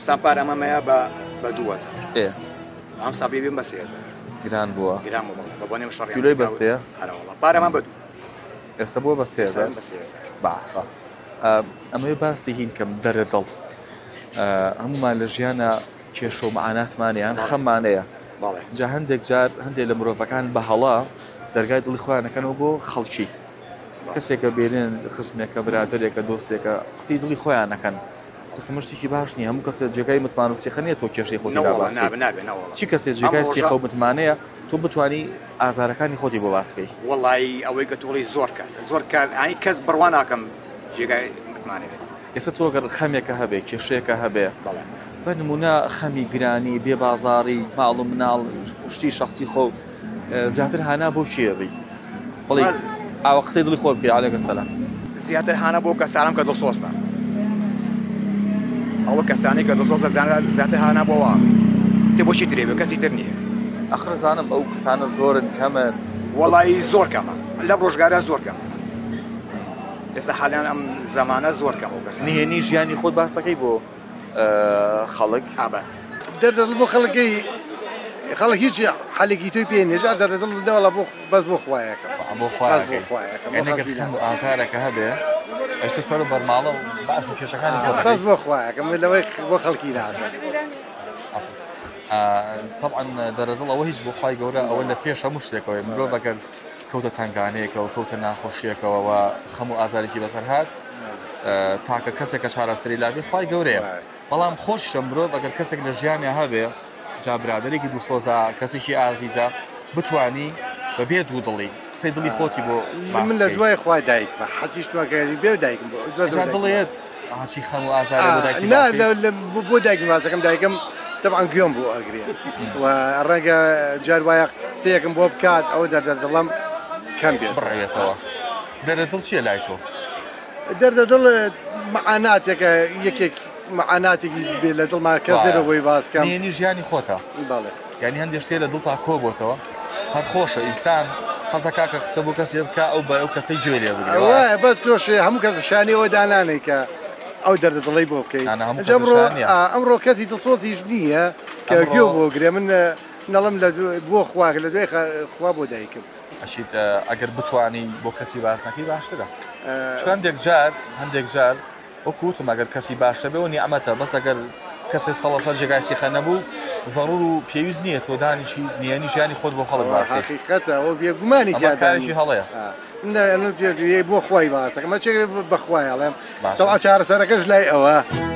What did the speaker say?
سامپار ئەمەمەیە بە 2000 ئەم سابی بێن بە 3000 گران بووە گران بووە بۆ نێو شەڕی کیلۆی بە 3 هەرەوەڵا پارەمان بە 2 ئێستا بووە بە 3000 باشە ئەمەوێ باسی هین کەم دەرەدڵ هەمومان لە ژیانە کێشە و مەعاناتمانیان خەممانەیە جا هەندێک جار هەندێک لە مرۆڤەکان بە هەڵا دەرگای دڵی خۆیانەکەنەوە بۆ خەڵکی کەسێکە بێنێن خزمێکە برادرێکە دۆستێکە قسەی دڵی خۆیان نەکەن قسم شتێکی باش نییە هەموو کەسێک جێگای متمان و سیخەنیە تۆ کێشەی خۆتی چی کەسێک جێگای سیخە و متمانەیە تۆ بتانی ئازارەکانی خۆتی بۆ باس بکەی وەڵی ئەوەی کە توڵی زۆر کەس بڕوا ناکەم جێگای متمانێت ئێستا تۆ گەر خەمێکە هەبێ کێشەیەکە هەبێ بە نمونە خەمی گرانی بێ بازاڕی ماڵ و مناڵ شتی شخصی خۆ زیاتر هانا بۆ چیەبی بڵێ ئاوە قسەی دڵی خۆ بکەی عەلەیکە سەلام زیاتر هانا بۆ کەسانم کە دڵسۆزتە ئەوە کەسانی کە دڵسۆزە زیاتر هانا بۆ واڵیت تێ بۆچی ترێ بێ کەسی تر نییە ئەخر زانم ئەو کەسانە زۆرن کەمن وەڵی زۆر کەمە لەم ڕۆژگارە زۆر کەمە ئێستا حالیان ئەم زەمانە زۆر کەم و کەس نهێنی ژیانی خۆت باسەکەی بۆ خەڵک ئابەت دەردەدڵ بۆ خەڵکی خەڵک هیچ حالێکی توی پێ نێژا دەردەدڵ بدەوەڵە بەس بۆ خوایەکە بۆ خوایەکە خەم و ئازارەکە هەبێ ئەشتە سەر و بەرماڵە و باسی کێشەکانی بەس بۆ خوایەکە لەوەی بۆ خەڵکی ناکەن طبعا دەردەدڵ ئەوە هیچ بۆ خوای گەورە ئەوە لە پێش هەموو شتێکەوە مرۆڤ ئەگەر کەوتە تنگانەیەکەوە کەوتە ناخۆشیەکەوە خەم و ئازارێکی بەسەر هات تاکە کەسێکە چارەستری لابێ خوای گەورەیە بەڵام خۆشە مرۆڤ ئەگەر کەسێک لە ژیانیا هەبێ جا برادێکی دووسۆزە کەسێکی ئازیزە بتوانی بەبێ دوو دڵی قسەی دڵی خۆتی بۆ من لە دوای خوای دایکمە حەجیش توانکاری بێ دایکم دڵێت هاچی خەم و ئازارە بۆ دایکی بۆ دایکم وازەکەم دایکم طبعا گوێم بۆ ئەگرێ و ڕەنگە جار وایە قسەیەکم بۆ بکات ئەو دەردەدڵم کەم بێت بڕێتەوە دەردەدڵ چییە لای تۆ دەردەدڵ مەعاناتێکە یەکێک مەعاناتێکی بێ لە دڵمان کەس دەرەوەی باسکەم نهێنی ژیانی خۆتە یعنی هەندێک شتێ لە دڵتا کۆ بۆتەوە هەر خۆشە ئینسان حەزەکە کە قسە بۆ کەسێ بکە ئەو بە ئەو کەسەی گوێ لێ بگرێت وایە بەس تۆش هەموو کەس شانەوە دانانێک کە ئەو دەردەدڵی بۆ بکەیت ئەمڕۆ کەسی دڵسۆزیش نییە کە گوێ بۆ گرێ من نەڵم بۆ خواک لە دوای خوا بۆ دایکم ئەشیت ئەگەر بتوانی بۆ کەسی باسنەکەی باشترە چون هەندێک جار وەکوتم ئەگەر کەسی باشتە بێ و نیعمەتە بەس ئەگەر کەسێ سەڵەسەر جێگای سیخە نەبوو ضرور و پێویست نییە تۆ دانیشی نهێنی ژیانی خۆت بۆ خەڵک باسی حقیقەتە ئەوە بێگومانی کارێکی هەڵەیە بۆ خوای باسەکە مەچێک بەخوای هەڵێم تەوا چارەسەرەکەش لای ئەوە